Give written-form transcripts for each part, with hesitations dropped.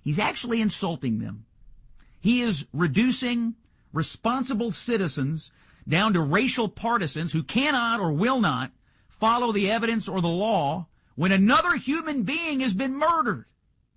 He's actually insulting them. He is reducing responsible citizens down to racial partisans who cannot or will not follow the evidence or the law when another human being has been murdered.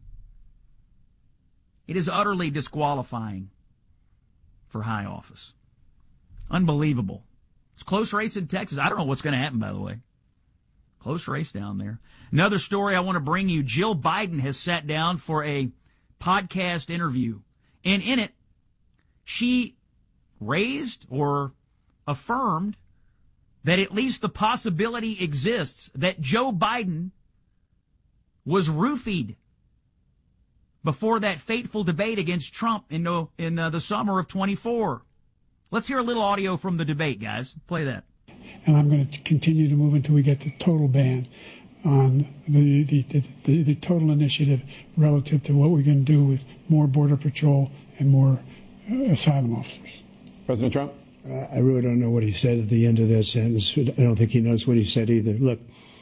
It is utterly disqualifying for high office. Unbelievable. It's a close race in Texas. I don't know what's going to happen, by the way. Close race down there. Another story I want to bring you. Jill Biden has sat down for a podcast interview. And in it, she raised or affirmed that at least the possibility exists that Joe Biden was roofied before that fateful debate against Trump in the summer of 24. Let's hear a little audio from the debate, guys. Play that. And I'm going to continue to move until we get the total ban on the total initiative relative to what we're going to do with more Border Patrol and more asylum officers. President Trump? I really don't know what he said at the end of that sentence. I don't think he knows what he said either. Look.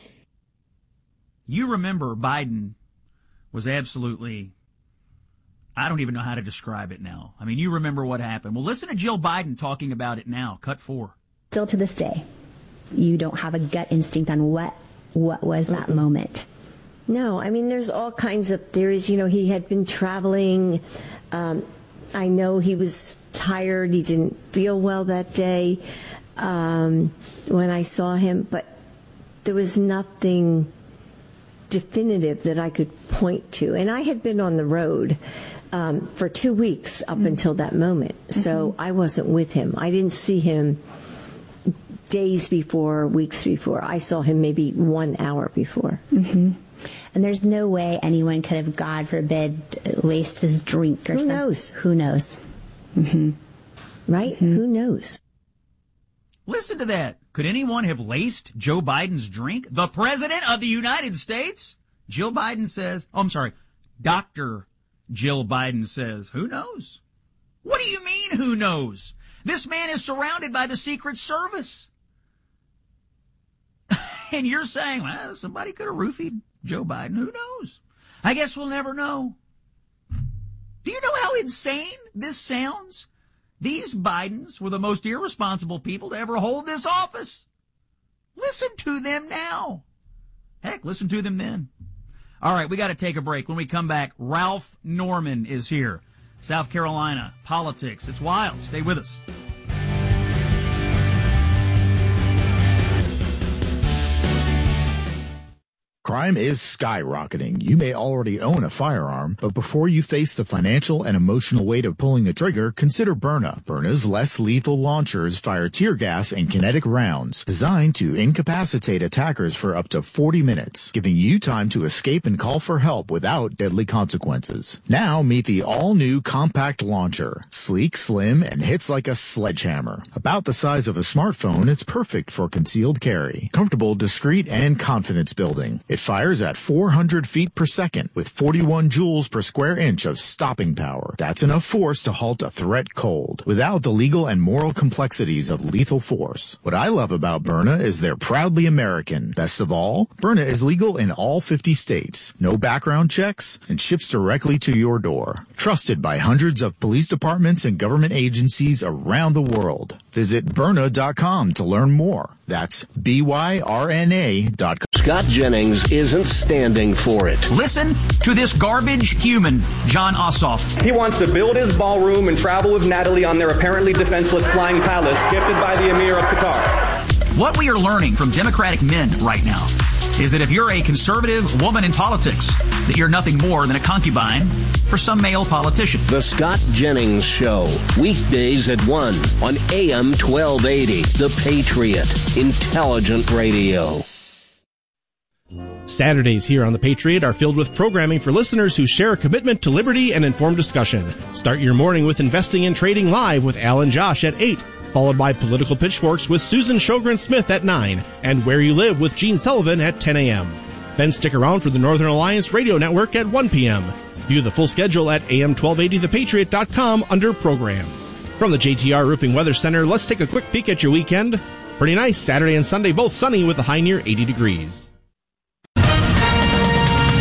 You remember Biden was absolutely, I don't even know how to describe it now. I mean, you remember what happened. Well, listen to Jill Biden talking about it now. Cut 4. Still to this day, you don't have a gut instinct on what was that moment. No, I mean, there's all kinds of theories. You know, he had been traveling. I know he was tired. He didn't feel well that day when I saw him, but there was nothing definitive that I could point to. And I had been on the road for 2 weeks up until that moment, so I wasn't with him. I didn't see him days before, weeks before. I saw him maybe 1 hour before. And there's no way anyone could have, God forbid, laced his drink or something. Who knows? Right? Who knows? Listen to that. Could anyone have laced Joe Biden's drink? The President of the United States? Jill Biden says, Dr. Jill Biden says, who knows? What do you mean, who knows? This man is surrounded by the Secret Service. And you're saying, well, somebody could have roofied Joe Biden. Who knows? I guess we'll never know. Do you know how insane this sounds? These Bidens were the most irresponsible people to ever hold this office. Listen to them now. Heck, listen to them then. All right, we got to take a break. When we come back, Ralph Norman is here. South Carolina, politics. It's wild. Stay with us. Crime is skyrocketing. You may already own a firearm, but before you face the financial and emotional weight of pulling the trigger, consider Byrna. Byrna's less lethal launchers fire tear gas and kinetic rounds designed to incapacitate attackers for up to 40 minutes, giving you time to escape and call for help without deadly consequences. Now meet the all-new compact launcher. Sleek, slim, and hits like a sledgehammer. About the size of a smartphone, it's perfect for concealed carry. Comfortable, discreet, and confidence building. It fires at 400 feet per second with 41 joules per square inch of stopping power. That's enough force to halt a threat cold, without the legal and moral complexities of lethal force. What I love about Byrna is they're proudly American. Best of all, Byrna is legal in all 50 states, no background checks, and ships directly to your door. Trusted by hundreds of police departments and government agencies around the world. Visit Byrna.com to learn more. That's BYRNA.com. Scott Jennings isn't standing for it. Listen to this garbage human, John Ossoff. He wants to build his ballroom and travel with Natalie on their apparently defenseless flying palace gifted by the Emir of Qatar. What we are learning from Democratic men right now is that if you're a conservative woman in politics, that you're nothing more than a concubine for some male politician. The Scott Jennings Show, weekdays at 1 on AM 1280, The Patriot, intelligent radio. Saturdays here on The Patriot are filled with programming for listeners who share a commitment to liberty and informed discussion. Start your morning with Investing and Trading Live with Al and Josh at 8, followed by Political Pitchforks with Susan Sjogren-Smith at 9, and Where You Live with Gene Sullivan at 10 a.m. Then stick around for the Northern Alliance Radio Network at 1 p.m. View the full schedule at am1280thepatriot.com under Programs. From the JTR Roofing Weather Center, let's take a quick peek at your weekend. Pretty nice. Saturday and Sunday both sunny with a high near 80 degrees. With a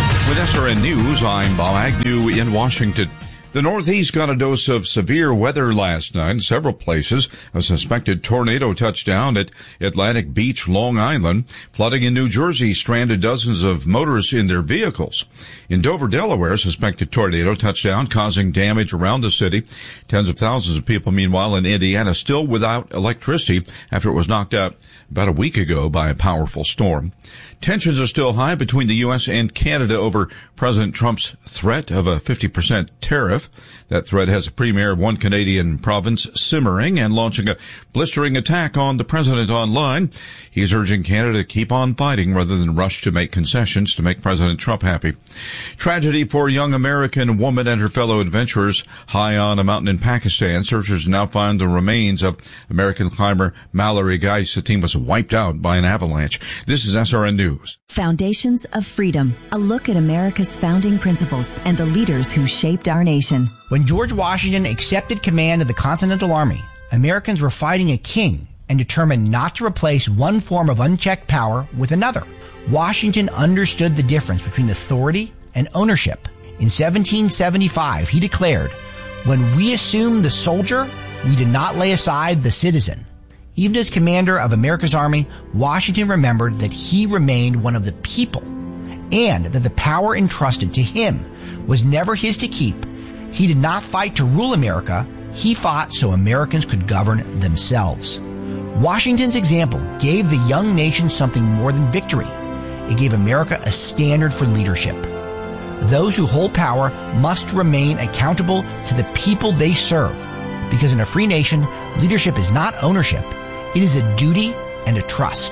SRN News, I'm Bob Agnew in Washington. The Northeast got a dose of severe weather last night in several places. A suspected tornado touched down at Atlantic Beach, Long Island. Flooding in New Jersey stranded dozens of motorists in their vehicles. In Dover, Delaware, a suspected tornado touched down, causing damage around the city. Tens of thousands of people, meanwhile, in Indiana still without electricity after it was knocked out about a week ago by a powerful storm. Tensions are still high between the U.S. and Canada over President Trump's threat of a 50% tariff. That threat has the premier of one Canadian province simmering and launching a blistering attack on the president online. He's urging Canada to keep on fighting rather than rush to make concessions to make President Trump happy. Tragedy for a young American woman and her fellow adventurers high on a mountain in Pakistan. Searchers now find the remains of American climber Mallory Geis. The team was wiped out by an avalanche. This is SRN News. Foundations of Freedom, a look at America's founding principles and the leaders who shaped our nation. When George Washington accepted command of the Continental Army, Americans were fighting a king and determined not to replace one form of unchecked power with another. Washington understood the difference between authority and ownership. In 1775, he declared, "When we assumed the soldier, we did not lay aside the citizen." Even as commander of America's army, Washington remembered that he remained one of the people and that the power entrusted to him was never his to keep. He did not fight to rule America. He fought so Americans could govern themselves. Washington's example gave the young nation something more than victory. It gave America a standard for leadership. Those who hold power must remain accountable to the people they serve, because in a free nation, leadership is not ownership. It is a duty and a trust.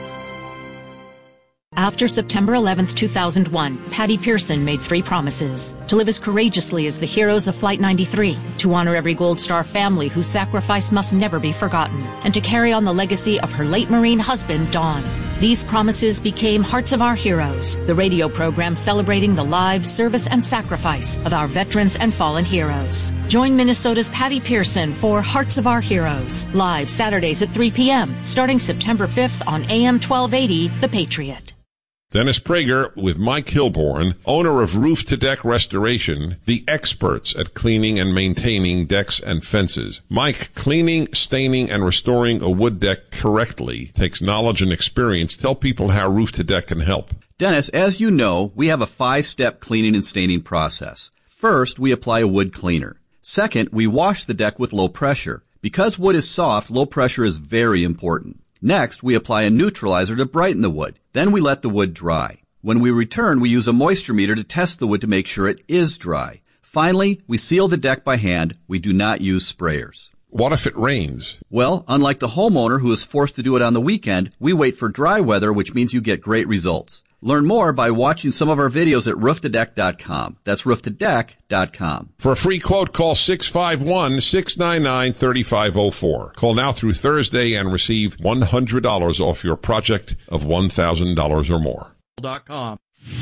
After September 11, 2001, Patty Pearson made 3 promises: to live as courageously as the heroes of Flight 93, to honor every Gold Star family whose sacrifice must never be forgotten, and to carry on the legacy of her late Marine husband, Don. These promises became Hearts of Our Heroes, the radio program celebrating the lives, service, and sacrifice of our veterans and fallen heroes. Join Minnesota's Patty Pearson for Hearts of Our Heroes, live Saturdays at 3 p.m., starting September 5th on AM 1280, The Patriot. Dennis Prager with Mike Hilborn, owner of Roof to Deck Restoration, the experts at cleaning and maintaining decks and fences. Mike, cleaning, staining, and restoring a wood deck correctly takes knowledge and experience. Tell people how Roof to Deck can help. Dennis, as you know, we have a 5-step cleaning and staining process. First, we apply a wood cleaner. Second, we wash the deck with low pressure. Because wood is soft, low pressure is very important. Next, we apply a neutralizer to brighten the wood. Then we let the wood dry. When we return, we use a moisture meter to test the wood to make sure it is dry. Finally, we seal the deck by hand. We do not use sprayers. What if it rains? Well, unlike the homeowner who is forced to do it on the weekend, we wait for dry weather, which means you get great results. Learn more by watching some of our videos at rooftodeck.com. That's rooftodeck.com. For a free quote, call 651-699-3504. Call now through Thursday and receive $100 off your project of $1,000 or more. .com.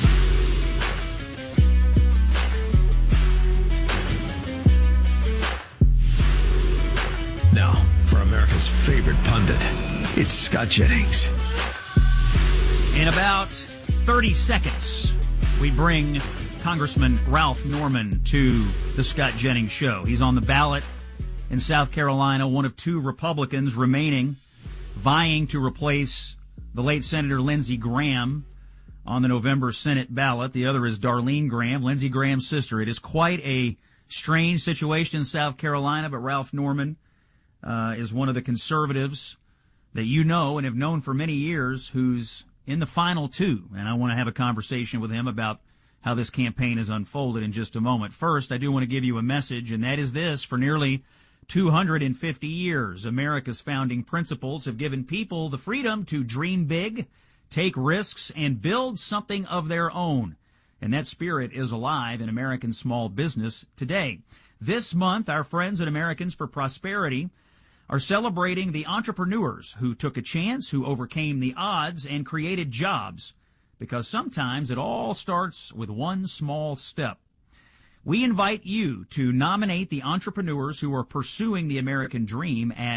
Now, for America's favorite pundit, it's Scott Jennings. In about 30 seconds, we bring Congressman Ralph Norman to the Scott Jennings Show. He's on the ballot in South Carolina, one of 2 Republicans remaining, vying to replace the late Senator Lindsey Graham on the November Senate ballot. The other is Darlene Graham, Lindsey Graham's sister. It is quite a strange situation in South Carolina, but Ralph Norman is one of the conservatives that you know and have known for many years who's in the final 2, and I want to have a conversation with him about how this campaign has unfolded in just a moment. First, I do want to give you a message, and that is this: for nearly 250 years, America's founding principles have given people the freedom to dream big, take risks, and build something of their own. And that spirit is alive in American small business today. This month, our friends at Americans for Prosperity are celebrating the entrepreneurs who took a chance, who overcame the odds, and created jobs, because sometimes it all starts with one small step. We invite you to nominate the entrepreneurs who are pursuing the American dream at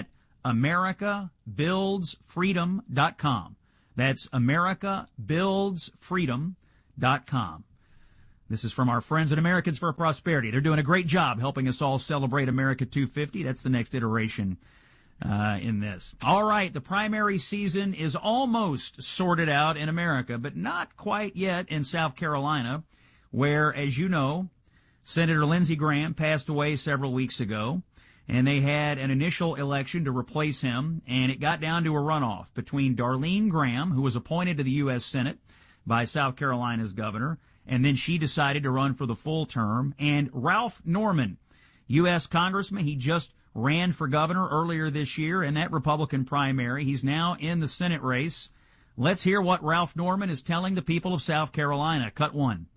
AmericaBuildsFreedom.com. That's AmericaBuildsFreedom.com. This is from our friends at Americans for Prosperity. They're doing a great job helping us all celebrate America 250. That's the next iteration in this. All right, the primary season is almost sorted out in America, but not quite yet in South Carolina, where, as you know, Senator Lindsey Graham passed away several weeks ago, and they had an initial election to replace him, and it got down to a runoff between Darlene Graham, who was appointed to the U.S. Senate by South Carolina's governor, and then she decided to run for the full term, and Ralph Norman, U.S. Congressman. He just ran for governor earlier this year in that Republican primary. He's now in the Senate race. Let's hear what Ralph Norman is telling the people of South Carolina. Cut one.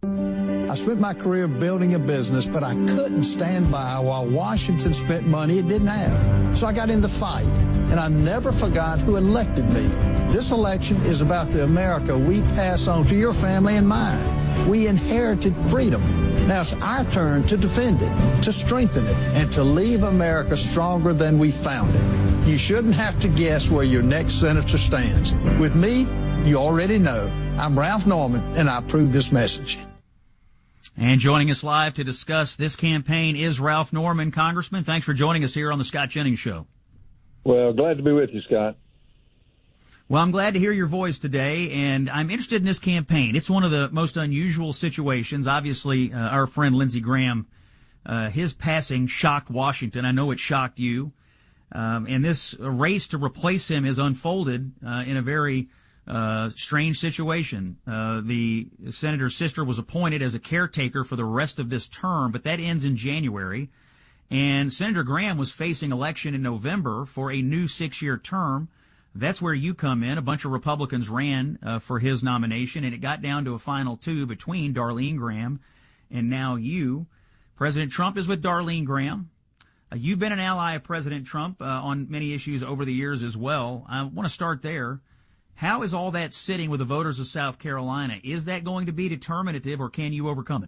I spent my career building a business, but I couldn't stand by while Washington spent money it didn't have. So I got in the fight, and I never forgot who elected me. This election is about the America we pass on to your family and mine. We inherited freedom. Now it's our turn to defend it, to strengthen it, and to leave America stronger than we found it. You shouldn't have to guess where your next senator stands. With me, you already know. I'm Ralph Norman, and I approve this message. And joining us live to discuss this campaign is Ralph Norman. Congressman, thanks for joining us here on the Scott Jennings Show. Well, glad to be with you, Scott. Well, I'm glad to hear your voice today, and I'm interested in this campaign. It's one of the most unusual situations. Obviously, our friend Lindsey Graham, his passing shocked Washington. I know it shocked you. And this race to replace him has unfolded in a very strange situation. The senator's sister was appointed as a caretaker for the rest of this term, but that ends in January. And Senator Graham was facing election in November for a new 6-year term. That's where you come in. A bunch of Republicans ran for his nomination, and it got down to a final two between Darlene Graham and now you. President Trump is with Darlene Graham. You've been an ally of President Trump on many issues over the years as well. I want to start there. How is all that sitting with the voters of South Carolina? Is that going to be determinative, or can you overcome it?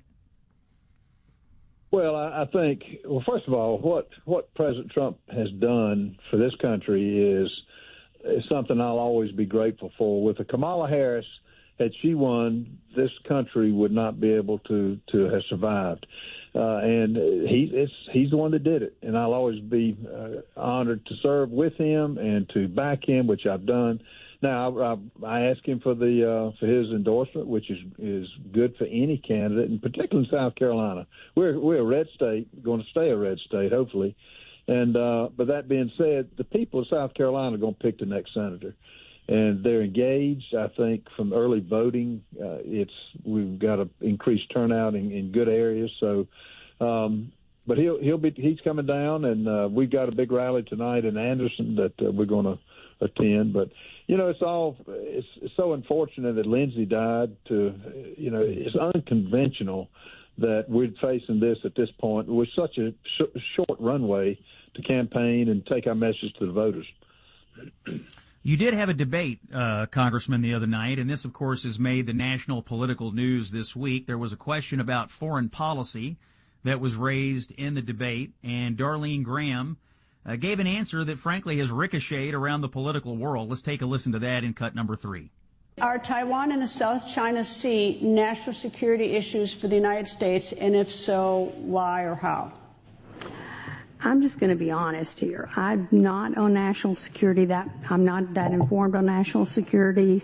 Well, I think, well, first of all, what President Trump has done for this country is something I'll always be grateful for. With the Kamala Harris, had she won, this country would not be able to have survived. And he's the one that did it. And I'll always be honored to serve with him and to back him, which I've done. Now, I asked him for his endorsement, which is good for any candidate, and particularly in South Carolina. We're a red state, going to stay a red state, hopefully. And but that being said, the people of South Carolina are going to pick the next senator, and they're engaged. I think from early voting, we've got an increased turnout in good areas. So, but he's coming down, and we've got a big rally tonight in Anderson that we're going to attend. But you know, it's so unfortunate that Lindsey died. It's unconventional that we're facing this at this point with such a short runway to campaign and take our message to the voters. You did have a debate, Congressman, the other night, and this, of course, has made the national political news this week. There was a question about foreign policy that was raised in the debate, and Darlene Graham gave an answer that, frankly, has ricocheted around the political world. Let's take a listen to that in cut number 3. Are Taiwan and the South China Sea national security issues for the United States, and if so, why or how? I'm just going to be honest here. I'm not on national security. I'm not that informed on national security,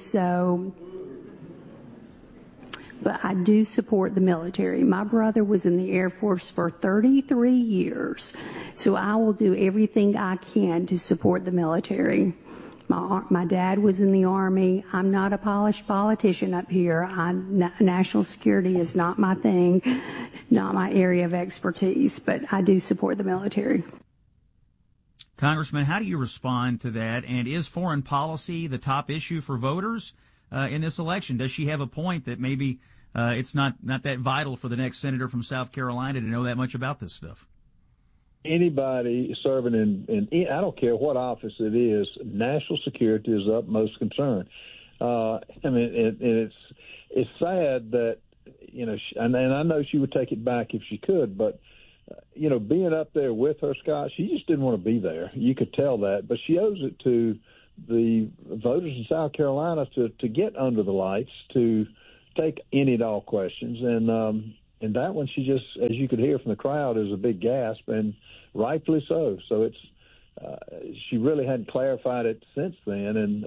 but I do support the military. My brother was in the Air Force for 33 years, so I will do everything I can to support the military. My dad was in the Army. I'm not a polished politician up here. National security is not my thing, not my area of expertise, but I do support the military. Congressman, how do you respond to that? And is foreign policy the top issue for voters in this election? Does she have a point that maybe it's not that vital for the next senator from South Carolina to know that much about this stuff? Anybody serving in I don't care what office it is, national security is utmost concern. It's sad that, and I know she would take it back if she could, but, being up there with her, Scott, she just didn't want to be there. You could tell that, but she owes it to the voters in South Carolina to get under the lights, to take any and all questions. And that one, she just, as you could hear from the crowd, is a big gasp, and rightfully so. So it's she really hadn't clarified it since then. And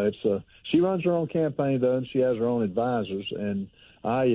she runs her own campaign though, and she has her own advisors. And I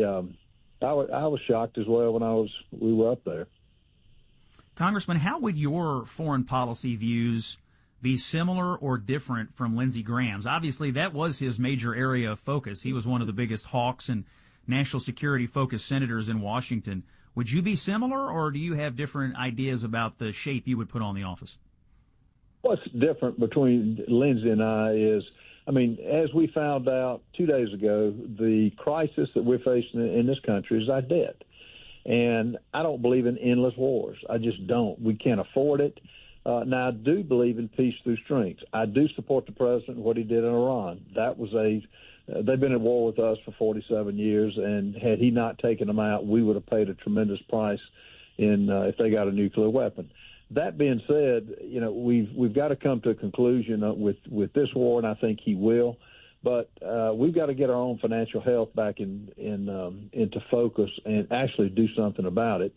was shocked as well when we were up there. Congressman, how would your foreign policy views be similar or different from Lindsey Graham's? Obviously, that was his major area of focus. He was one of the biggest hawks and national security-focused senators in Washington. Would you be similar, or do you have different ideas about the shape you would put on the office? What's different between Lindsey and I is, as we found out 2 days ago, the crisis that we're facing in this country is our debt. And I don't believe in endless wars. I just don't. We can't afford it. Now, I do believe in peace through strength. I do support the president and what he did in Iran. That was they've been at war with us for 47 years, and had he not taken them out, we would have paid a tremendous price if they got a nuclear weapon. That being said, we've got to come to a conclusion with this war, and I think he will. But we've got to get our own financial health back into focus and actually do something about it.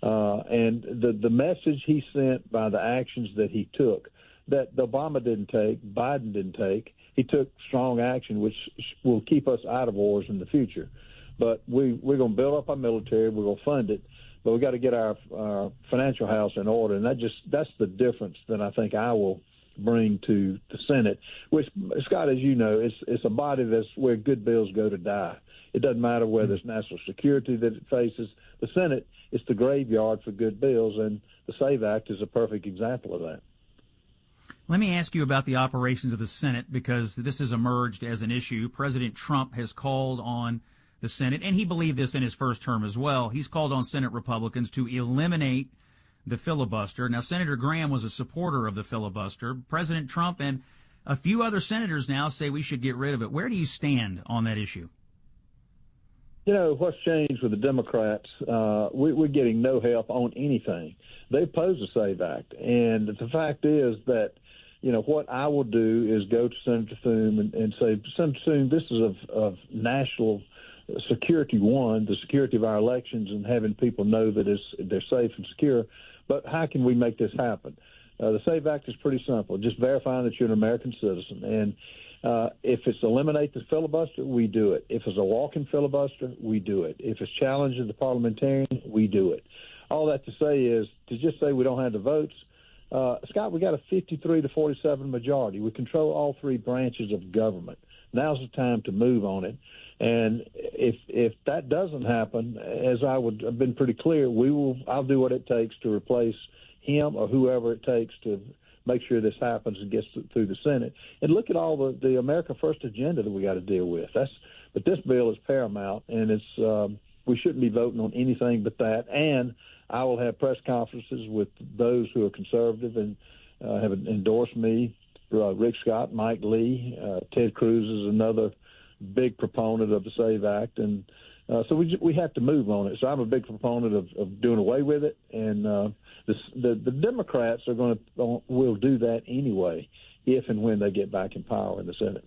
And the message he sent by the actions that he took, that Obama didn't take, Biden didn't take, he took strong action, which will keep us out of wars in the future. But we're going to build up our military, we're going to fund it, but we've got to get our financial house in order. And that's the difference that I think I will bring to the Senate, which, Scott, as you know, it's a body that's where good bills go to die. It doesn't matter whether it's national security that it faces. The Senate is the graveyard for good bills, and the SAVE Act is a perfect example of that. Let me ask you about the operations of the Senate, because this has emerged as an issue. President Trump has called on the Senate, and he believed this in his first term as well. He's called on Senate Republicans to eliminate the filibuster. Now, Senator Graham was a supporter of the filibuster. President Trump and a few other senators now say we should get rid of it. Where do you stand on that issue? What's changed with the Democrats, we're getting no help on anything. They oppose the SAVE Act. And the fact is that, what I will do is go to Senator Thune and say, Senator Thune, this is of national security, the security of our elections and having people know that they're safe and secure. But how can we make this happen? The SAVE Act is pretty simple, just verifying that you're an American citizen. And if it's eliminate the filibuster, we do it. If it's a walk-in filibuster, we do it. If it's challenging the parliamentarian, we do it. All that to say is, to just say we don't have the votes, Scott, we got a 53-47 majority. We control all three branches of government. Now's the time to move on it. And if that doesn't happen, as I've been pretty clear, I'll do what it takes to replace him or whoever it takes to make sure this happens and gets through the Senate. And look at all the America First agenda that we got to deal with. But this bill is paramount, and it's we shouldn't be voting on anything but that. And I will have press conferences with those who are conservative and have endorsed me. Rick Scott, Mike Lee, Ted Cruz is another big proponent of the SAVE Act, and so we have to move on it. So I'm a big proponent of doing away with it, and the Democrats will do that anyway if and when they get back in power in the Senate.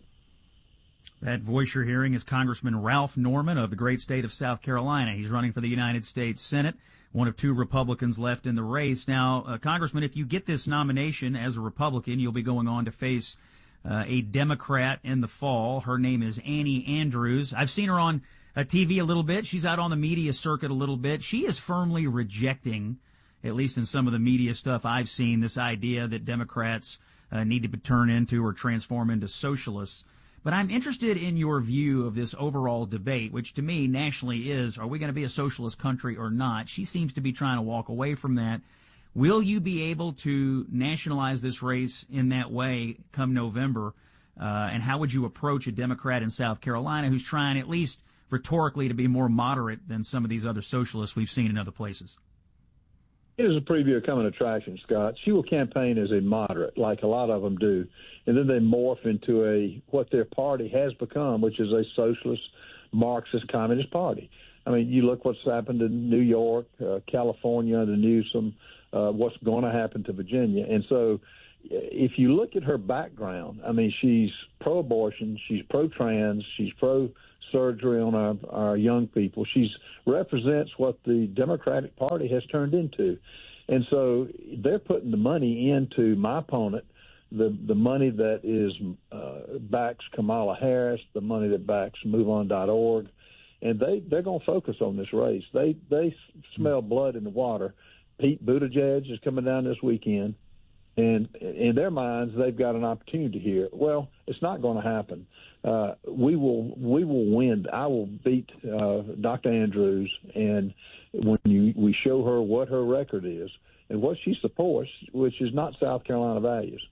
That voice you're hearing is Congressman Ralph Norman of the great state of South Carolina. He's running for the United States Senate, one of two Republicans left in the race. Now, Congressman, if you get this nomination as a Republican, you'll be going on to face a Democrat in the fall. Her name is Annie Andrews. I've seen her on TV a little bit. She's out on the media circuit a little bit. She is firmly rejecting, at least in some of the media stuff I've seen, this idea that Democrats need to turn into or transform into socialists. But I'm interested in your view of this overall debate, which to me nationally is, are we going to be a socialist country or not? She seems to be trying to walk away from that. Will you be able to nationalize this race in that way come November? And how would you approach a Democrat in South Carolina who's trying, at least rhetorically, to be more moderate than some of these other socialists we've seen in other places? Here's a preview of coming attraction, Scott. She will campaign as a moderate, like a lot of them do, and then they morph into what their party has become, which is a socialist, Marxist, communist party. I mean, you look what's happened in New York, California under Newsom, what's going to happen to Virginia. And so, if you look at her background, I mean, she's pro-abortion, she's pro-trans, she's pro-surgery on our young people. She represents what the Democratic Party has turned into. And so they're putting the money into my opponent, the money that is backs Kamala Harris, the money that backs MoveOn.org, and they're going to focus on this race. They smell blood in the water. Pete Buttigieg is coming down this weekend, and in their minds, they've got an opportunity here. Well, it's not going to happen. We will win. I will beat Dr. Andrews, and when we show her what her record is and what she supports, which is not South Carolina values.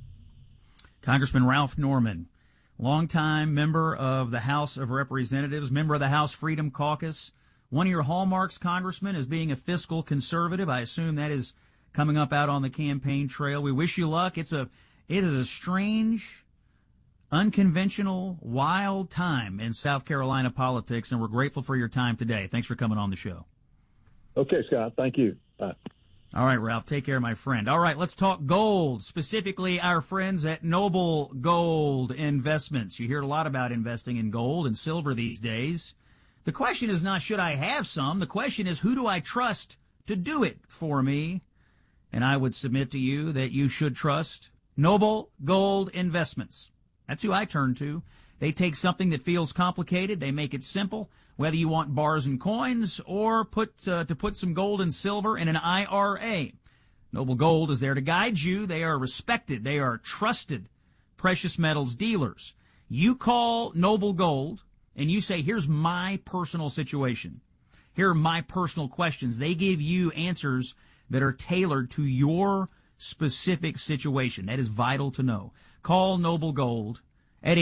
Congressman Ralph Norman, longtime member of the House of Representatives, member of the House Freedom Caucus. One of your hallmarks, Congressman, is being a fiscal conservative. I assume that is coming up out on the campaign trail. We wish you luck. It is a strange, unconventional, wild time in South Carolina politics, and we're grateful for your time today. Thanks for coming on the show. Okay, Scott. Thank you. Bye. All right, Ralph, take care, my friend. All right, let's talk gold, specifically our friends at Noble Gold Investments. You hear a lot about investing in gold and silver these days. The question is not, should I have some? The question is, who do I trust to do it for me? And I would submit to you that you should trust Noble Gold Investments. That's who I turn to. They take something that feels complicated, they make it simple, whether you want bars and coins or to put some gold and silver in an IRA. Noble Gold is there to guide you. They are respected. They are trusted precious metals dealers. You call Noble Gold and you say, here's my personal situation. Here are my personal questions. They give you answers that are tailored to your specific situation. That is vital to know. Call Noble Gold at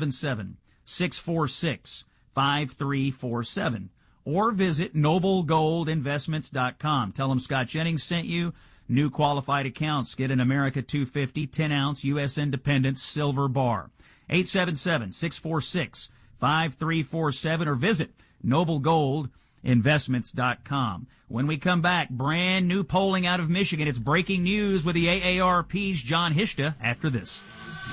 877-646-5347 or visit noblegoldinvestments.com. Tell them Scott Jennings sent you. New qualified accounts get an America 250 10-ounce U.S. Independence silver bar. 877-646-5347 or visit noblegoldinvestments.com. When we come back, brand new polling out of Michigan. It's breaking news with the AARP's John Hishta after this.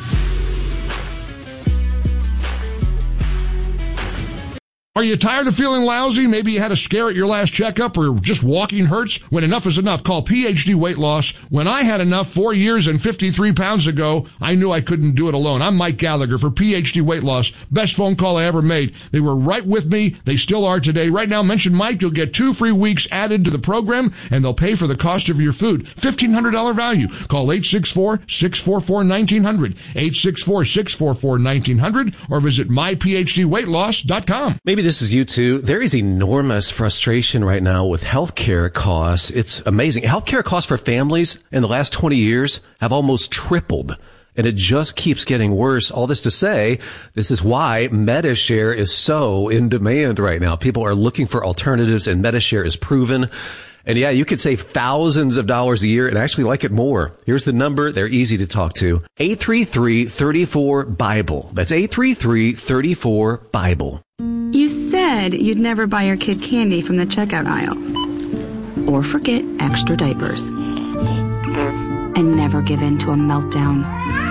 Are you tired of feeling lousy? Maybe you had a scare at your last checkup or just walking hurts? When enough is enough, call PhD Weight Loss. When I had enough 4 years and 53 pounds ago, I knew I couldn't do it alone. I'm Mike Gallagher for PhD Weight Loss. Best phone call I ever made. They were right with me. They still are today. Right now, mention Mike. You'll get 2 free weeks added to the program, and they'll pay for the cost of your food. $1,500 value. Call 864-644-1900, 864-644-1900, or visit myphdweightloss.com. Maybe this is you too. There is enormous frustration right now with healthcare costs. It's amazing. Healthcare costs for families in the last 20 years have almost tripled, and it just keeps getting worse. All this to say, this is why Medi-Share is so in demand right now. People are looking for alternatives, and Medi-Share is proven. And yeah, you could save thousands of dollars a year and actually like it more. Here's the number. They're easy to talk to. 833-34-BIBLE. That's 833-34-BIBLE. You said you'd never buy your kid candy from the checkout aisle. Or forget extra diapers. And never give in to a meltdown.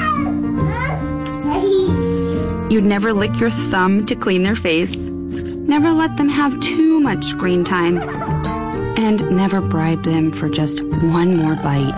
You'd never lick your thumb to clean their face. Never let them have too much screen time. And never bribe them for just one more bite.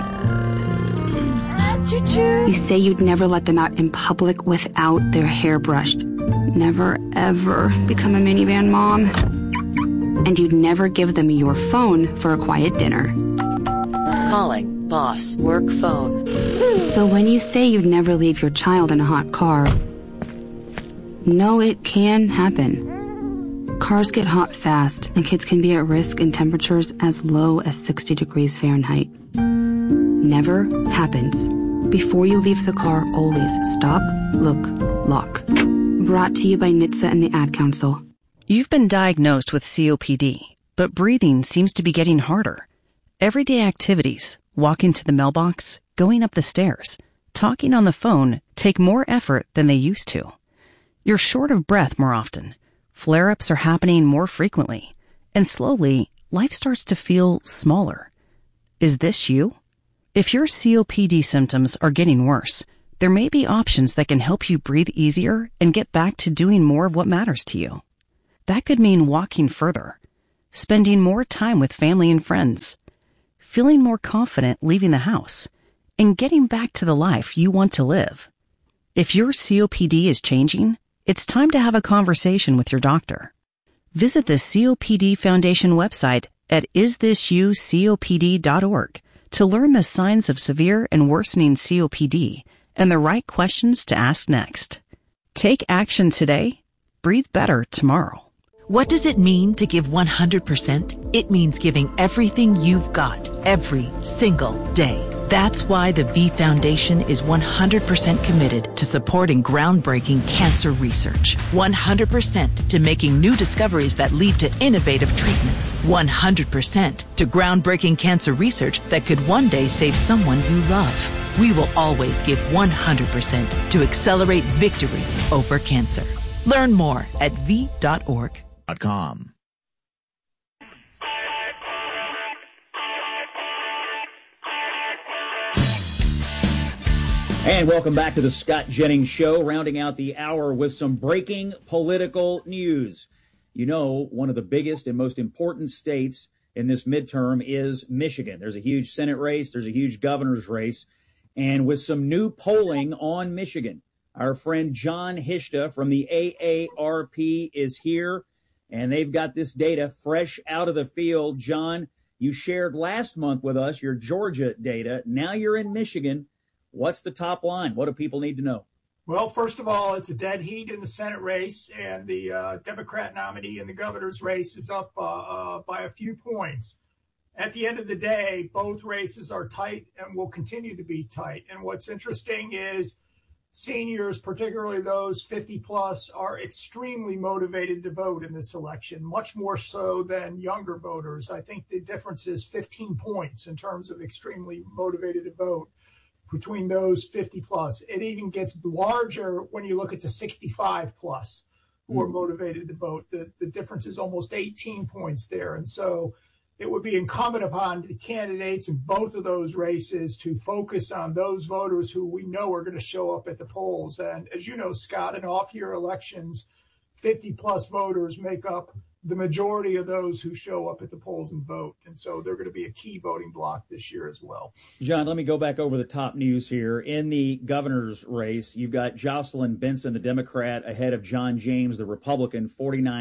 You say you'd never let them out in public without their hair brushed. Never, ever become a minivan mom. And you'd never give them your phone for a quiet dinner. Calling boss work phone. So when you say you'd never leave your child in a hot car, no, it can happen. Cars get hot fast, and kids can be at risk in temperatures as low as 60 degrees Fahrenheit. Never happens. Before you leave the car, always stop, look, lock. Brought to you by NHTSA and the Ad Council. You've been diagnosed with COPD, but breathing seems to be getting harder. Everyday activities, walking to the mailbox, going up the stairs, talking on the phone take more effort than they used to. You're short of breath more often. Flare-ups are happening more frequently. And slowly, life starts to feel smaller. Is this you? If your COPD symptoms are getting worse, there may be options that can help you breathe easier and get back to doing more of what matters to you. That could mean walking further, spending more time with family and friends, feeling more confident leaving the house, and getting back to the life you want to live. If your COPD is changing, it's time to have a conversation with your doctor. Visit the COPD Foundation website at isthisyoucopd.org to learn the signs of severe and worsening COPD and the right questions to ask next. Take action today. Breathe better tomorrow. What does it mean to give 100%? It means giving everything you've got every single day. That's why the V Foundation is 100% committed to supporting groundbreaking cancer research. 100% to making new discoveries that lead to innovative treatments. 100% to groundbreaking cancer research that could one day save someone you love. We will always give 100% to accelerate victory over cancer. Learn more at v.org. And welcome back to the Scott Jennings Show, rounding out the hour with some breaking political news. You know, one of the biggest and most important states in this midterm is Michigan. There's a huge Senate race. There's a huge governor's race. And with some new polling on Michigan, our friend John Hishta from the AARP is here, and they've got this data fresh out of the field. John, you shared last month with us your Georgia data. Now you're in Michigan. What's the top line? What do people need to know? Well, first of all, it's a dead heat in the Senate race, and the Democrat nominee in the governor's race is up by a few points. At the end of the day, both races are tight and will continue to be tight. And what's interesting is seniors, particularly those 50 plus, are extremely motivated to vote in this election, much more so than younger voters. I think the difference is 15 points in terms of extremely motivated to vote between those 50 plus. It even gets larger when you look at the 65 plus who are motivated to vote. The difference is almost 18 points there. And so it would be incumbent upon the candidates in both of those races to focus on those voters who we know are going to show up at the polls. And as you know, Scott, in off-year elections, 50-plus voters make up the majority of those who show up at the polls and vote. And so they're going to be a key voting bloc this year as well. John, let me go back over the top news here. In the governor's race, you've got Jocelyn Benson, the Democrat, ahead of John James, the Republican,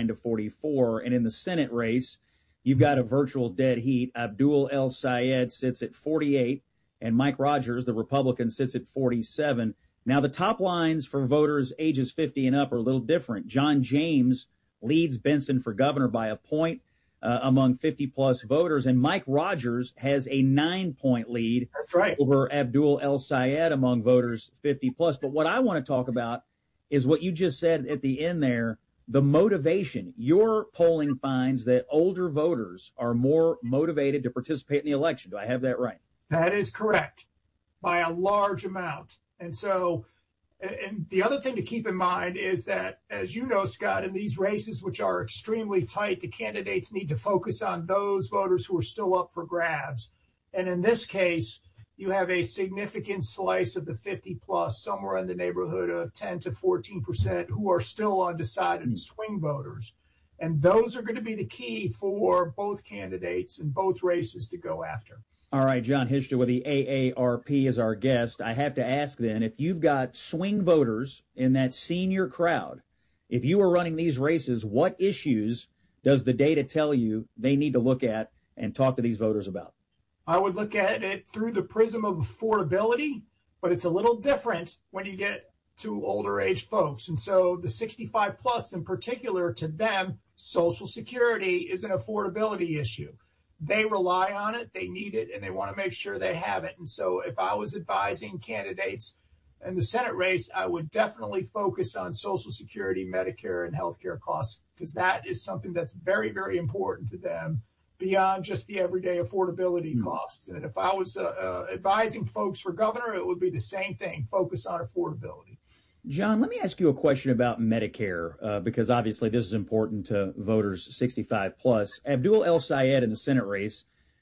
49-44. And in the Senate race, you've got a virtual dead heat. Abdul El Sayed sits at 48, and Mike Rogers, the Republican, sits at 47. Now, the top lines for voters ages 50 and up are a little different. John James leads Benson for governor by a point among 50-plus voters, and Mike Rogers has a 9-point lead over Abdul El Sayed among voters 50-plus. But what I want to talk about is what you just said at the end there, the motivation. Your polling finds that older voters are more motivated to participate in the election. Do I have that right? That is correct, by a large amount. And so, and the other thing to keep in mind is that, as you know, Scott, in these races, which are extremely tight, the candidates need to focus on those voters who are still up for grabs. And in this case, you have a significant slice of the 50-plus, somewhere in the neighborhood of 10 to 14%, who are still undecided swing voters. And those are going to be the key for both candidates in both races to go after. All right, John Hishta with the AARP is our guest. I have to ask then, if you've got swing voters in that senior crowd, if you were running these races, what issues does the data tell you they need to look at and talk to these voters about? I would look at it through the prism of affordability, but it's a little different when you get to older age folks. And so the 65 plus in particular, to them, Social Security is an affordability issue. They rely on it, they need it, and they want to make sure they have it. And so if I was advising candidates in the Senate race, I would definitely focus on Social Security, Medicare, and healthcare costs, because that is something that's very, very important to them beyond just the everyday affordability costs. And if I was advising folks for governor, it would be the same thing, focus on affordability. John, let me ask you a question about Medicare, because obviously this is important to voters 65 plus. Abdul El Sayed in the Senate race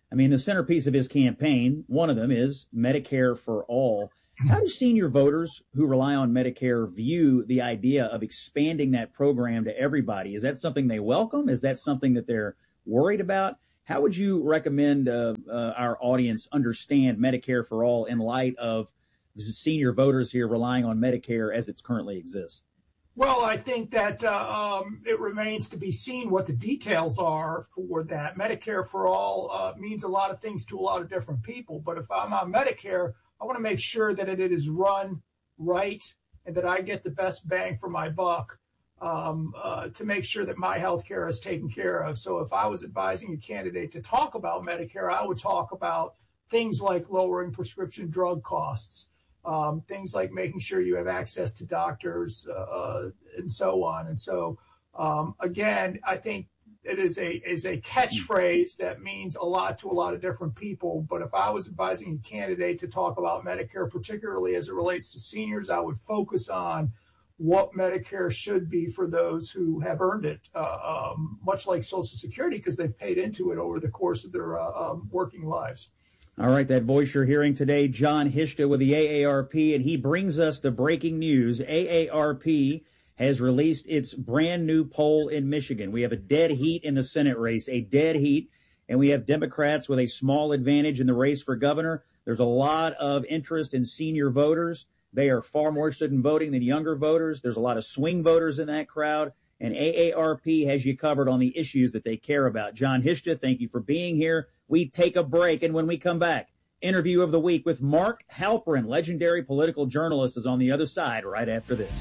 I mean, the centerpiece of his campaign, one of them is Medicare for all. How do senior voters who rely on Medicare view the idea of expanding that program to everybody? Is that something they welcome? Is that something that they're worried about? How would you recommend our audience understand Medicare for all in light of senior voters here relying on Medicare as it currently exists? Well, I think that it remains to be seen what the details are for that. Medicare for all means a lot of things to a lot of different people. But if I'm on Medicare, I want to make sure that it is run right and that I get the best bang for my buck to make sure that my health care is taken care of. So if I was advising a candidate to talk about Medicare, I would talk about things like lowering prescription drug costs, things like making sure you have access to doctors and so on. And so, again, I think it is a catchphrase that means a lot to a lot of different people. But if I was advising a candidate to talk about Medicare, particularly as it relates to seniors, I would focus on what Medicare should be for those who have earned it, much like Social Security, because they've paid into it over the course of their working lives. All right, that voice you're hearing today, Jon Hishta with the AARP, and he brings us the breaking news. AARP has released its brand new poll in Michigan. We have a dead heat in the Senate race, a dead heat, and we have Democrats with a small advantage in the race for governor. There's a lot of interest in senior voters. They are far more interested in voting than younger voters. There's a lot of swing voters in that crowd, and AARP has you covered on the issues that they care about. Jon Hishta, thank you for being here. We take a break, and when we come back, interview of the week with Mark Halperin, legendary political journalist, is on the other side right after this.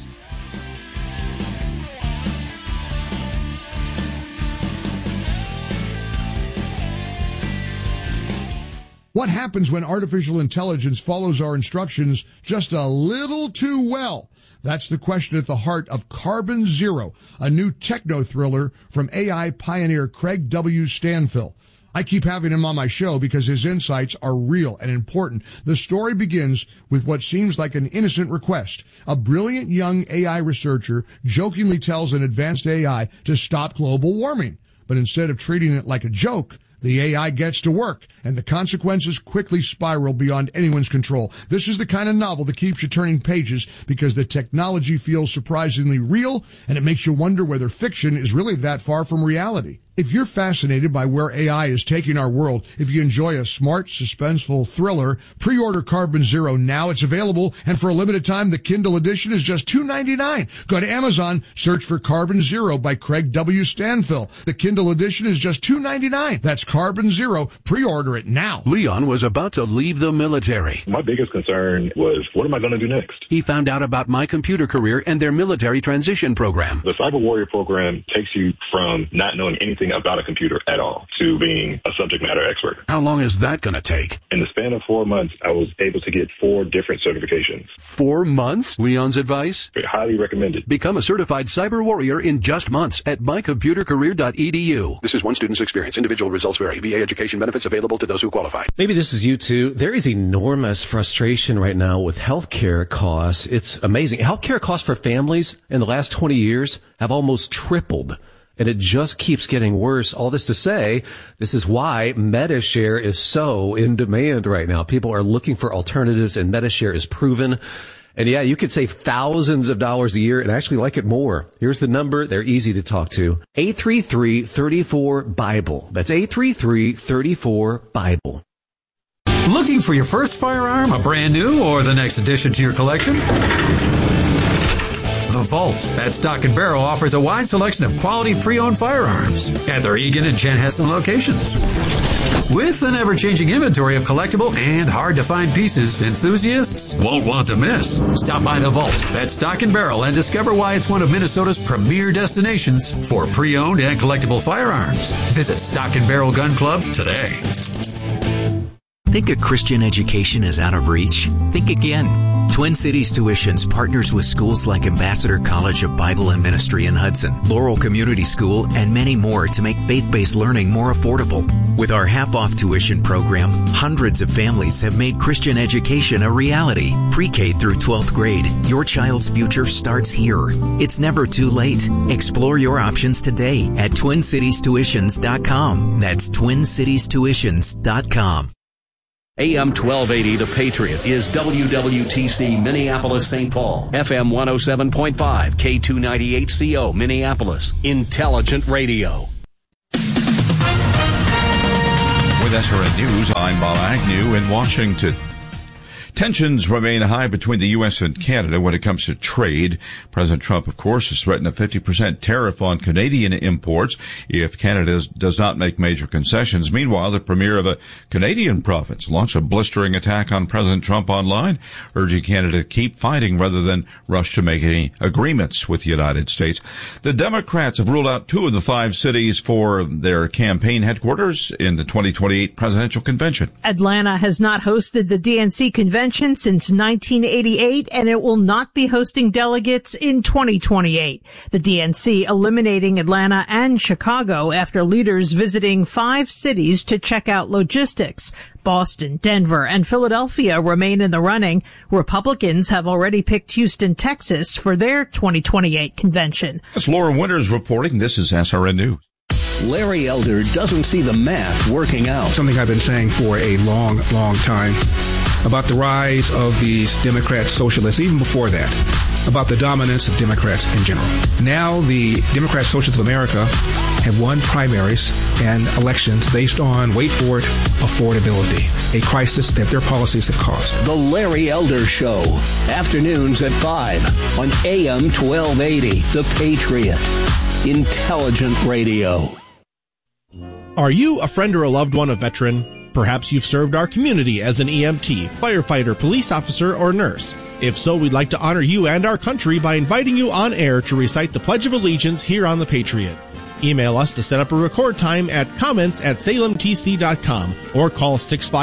What happens when artificial intelligence follows our instructions just a little too well? That's the question at the heart of Carbon Zero, a new techno-thriller from AI pioneer Craig W. Stanfill. I keep having him on my show because his insights are real and important. The story begins with what seems like an innocent request. A brilliant young AI researcher jokingly tells an advanced AI to stop global warming. But instead of treating it like a joke, the AI gets to work, and the consequences quickly spiral beyond anyone's control. This is the kind of novel that keeps you turning pages because the technology feels surprisingly real, and it makes you wonder whether fiction is really that far from reality. If you're fascinated by where AI is taking our world, if you enjoy a smart, suspenseful thriller, pre-order Carbon Zero now. It's available, and for a limited time, the Kindle edition is just $2.99. Go to Amazon, search for Carbon Zero by Craig W. Stanfill. The Kindle edition is just $2.99. That's Carbon Zero. Pre-order it now. Leon was about to leave the military. My biggest concern was, what am I going to do next? He found out about My Computer Career and their military transition program. The Cyber Warrior program takes you from not knowing anything about a computer at all to being a subject matter expert. How long is that going to take? In the span of 4 months, I was able to get 4 different certifications. 4 months? Leon's advice? Highly recommended. Become a certified cyber warrior in just months at mycomputercareer.edu. This is one student's experience. Individual results vary. VA education benefits available to those who qualify. Maybe this is you too. There is enormous frustration right now with healthcare costs. It's amazing. Healthcare costs for families in the last 20 years have almost tripled. And it just keeps getting worse. All this to say, this is why MediShare is so in demand right now. People are looking for alternatives, and MediShare is proven. And yeah, you could save thousands of dollars a year and actually like it more. Here's the number. They're easy to talk to. 833-34-BIBLE. That's 833-34-BIBLE. Looking for your first firearm, a brand new or the next addition to your collection? The Vault at Stock & Barrel offers a wide selection of quality pre-owned firearms at their Eagan and Chanhassen locations. With an ever-changing inventory of collectible and hard-to-find pieces, enthusiasts won't want to miss. Stop by The Vault at Stock & Barrel and discover why it's one of Minnesota's premier destinations for pre-owned and collectible firearms. Visit Stock & Barrel Gun Club today. Think a Christian education is out of reach? Think again. Twin Cities Tuitions partners with schools like Ambassador College of Bible and Ministry in Hudson, Laurel Community School, and many more to make faith-based learning more affordable. With our half-off tuition program, hundreds of families have made Christian education a reality. Pre-K through 12th grade, your child's future starts here. It's never too late. Explore your options today at TwinCitiesTuitions.com. That's TwinCitiesTuitions.com. AM 1280, The Patriot, is WWTC Minneapolis, St. Paul. FM 107.5, K298CO, Minneapolis. Intelligent Radio. With SRN News, I'm Bob Agnew in Washington. Tensions remain high between the U.S. and Canada when it comes to trade. President Trump, of course, has threatened a 50% tariff on Canadian imports if Canada does not make major concessions. Meanwhile, the premier of a Canadian province launched a blistering attack on President Trump online, urging Canada to keep fighting rather than rush to make any agreements with the United States. The Democrats have ruled out 2 of the 5 cities for their campaign headquarters in the 2028 presidential convention. Atlanta has not hosted the DNC convention since 1988, and it will not be hosting delegates in 2028. The DNC eliminating Atlanta and Chicago after leaders visiting 5 cities to check out logistics. Boston, Denver, and Philadelphia remain in the running. Republicans have already picked Houston, Texas for their 2028 convention. As Laura Winters reporting, this is SRN News. Larry Elder doesn't see the math working out. Something I've been saying for a long, long time about the rise of these Democrat socialists, even before that, about the dominance of Democrats in general. Now the Democrat Socialists of America have won primaries and elections based on, wait for it, affordability, a crisis that their policies have caused. The Larry Elder Show, afternoons at 5 on AM 1280, The Patriot. Intelligent Radio. Are you a friend or a loved one of veteran? Perhaps you've served our community as an EMT, firefighter, police officer, or nurse. If so, we'd like to honor you and our country by inviting you on air to recite the Pledge of Allegiance here on The Patriot. Email us to set up a record time at comments@salemtc.com or call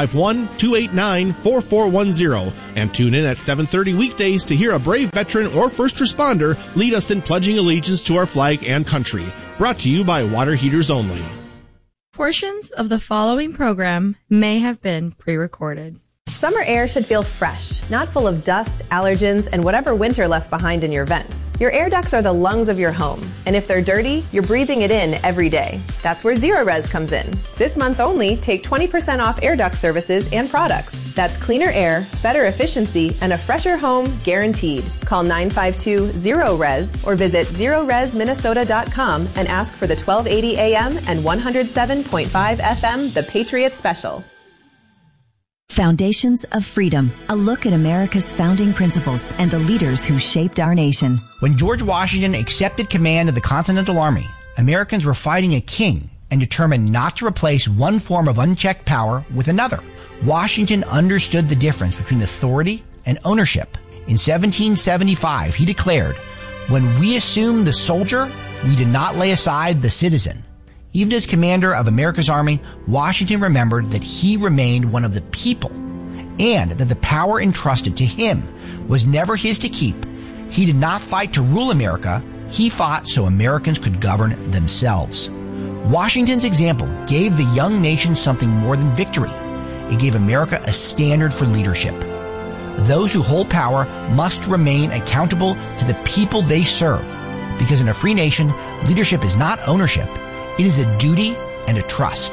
651-289-4410 and tune in at 7:30 weekdays to hear a brave veteran or first responder lead us in pledging allegiance to our flag and country. Brought to you by Water Heaters Only. Portions of the following program may have been pre-recorded. Summer air should feel fresh, not full of dust, allergens, and whatever winter left behind in your vents. Your air ducts are the lungs of your home, and if they're dirty, you're breathing it in every day. That's where Zerorez comes in. This month only, take 20% off air duct services and products. That's cleaner air, better efficiency, and a fresher home guaranteed. Call 952-ZERO-RES or visit ZeroResMinnesota.com and ask for the 1280 AM and 107.5 FM The Patriot Special. Foundations of Freedom, a look at America's founding principles and the leaders who shaped our nation. When George Washington accepted command of the Continental Army, Americans were fighting a king and determined not to replace one form of unchecked power with another. Washington understood the difference between authority and ownership. In 1775, he declared, "When we assumed the soldier, we did not lay aside the citizen." Even as commander of America's army, Washington remembered that he remained one of the people and that the power entrusted to him was never his to keep. He did not fight to rule America. He fought so Americans could govern themselves. Washington's example gave the young nation something more than victory. It gave America a standard for leadership. Those who hold power must remain accountable to the people they serve, because in a free nation, leadership is not ownership. It is a duty and a trust.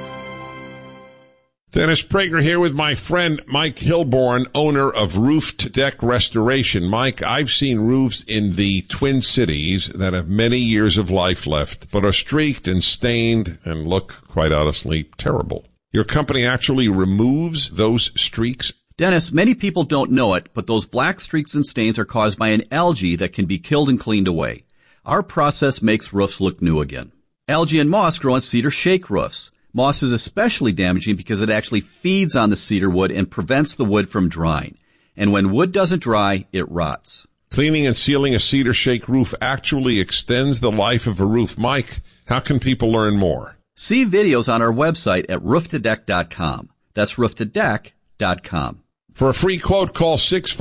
Dennis Prager here with my friend Mike Hilborn, owner of Roofed Deck Restoration. Mike, I've seen roofs in the Twin Cities that have many years of life left, but are streaked and stained and look, quite honestly, terrible. Your company actually removes those streaks? Dennis, many people don't know it, but those black streaks and stains are caused by an algae that can be killed and cleaned away. Our process makes roofs look new again. Algae and moss grow on cedar shake roofs. Moss is especially damaging because it actually feeds on the cedar wood and prevents the wood from drying. And when wood doesn't dry, it rots. Cleaning and sealing a cedar shake roof actually extends the life of a roof. Mike, how can people learn more? See videos on our website at rooftodeck.com. That's rooftodeck.com. For a free quote, call